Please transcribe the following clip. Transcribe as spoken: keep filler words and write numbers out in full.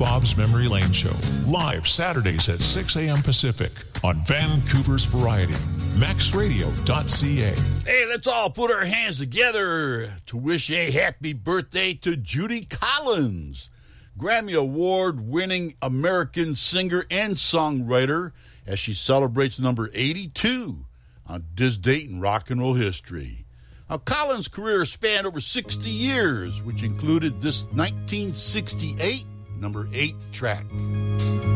Bob's Memory Lane Show, live Saturdays at six a.m. Pacific on Vancouver's Variety, max radio dot c a. Hey, let's all put our hands together to wish a happy birthday to Judy Collins, Grammy Award-winning American singer and songwriter, as she celebrates number eighty-two on this date in rock and roll history. Now, Collins' career spanned over sixty years, which included this nineteen sixty-eight number eight track.